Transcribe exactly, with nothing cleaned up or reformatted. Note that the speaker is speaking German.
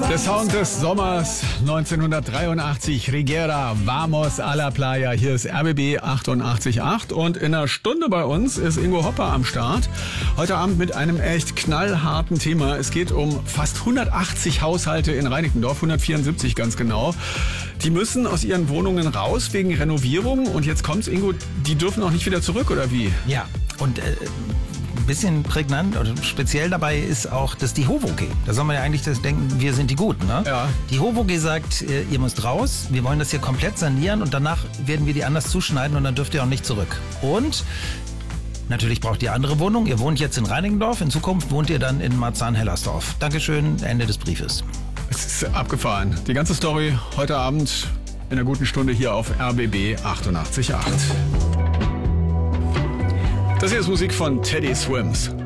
Der Sound des Sommers neunzehnhundertdreiundachtzig, Rigera, Vamos a la Playa. Hier ist R B B achtundachtzig Komma acht und in einer Stunde bei uns ist Ingo Hopper am Start. Heute Abend mit einem echt knallharten Thema. Es geht um fast hundertachtzig Haushalte in Reinickendorf, hundertvierundsiebzig ganz genau. Die müssen aus ihren Wohnungen raus wegen Renovierung und jetzt kommt's, Ingo, die dürfen auch nicht wieder zurück, oder wie? Ja, und äh, ein bisschen prägnant oder speziell dabei ist auch, dass die HOVOG, da soll man ja eigentlich das denken, wir sind die Guten, ne? Ja. Die HOVOG sagt, ihr müsst raus, wir wollen das hier komplett sanieren und danach werden wir die anders zuschneiden und dann dürft ihr auch nicht zurück. Und natürlich braucht ihr andere Wohnung. Ihr wohnt jetzt in Reinickendorf, in Zukunft wohnt ihr dann in Marzahn-Hellersdorf. Dankeschön, Ende des Briefes. Es ist abgefahren. Die ganze Story heute Abend in einer guten Stunde hier auf R B B achtundachtzig Komma acht. Das hier ist Musik von Teddy Swims.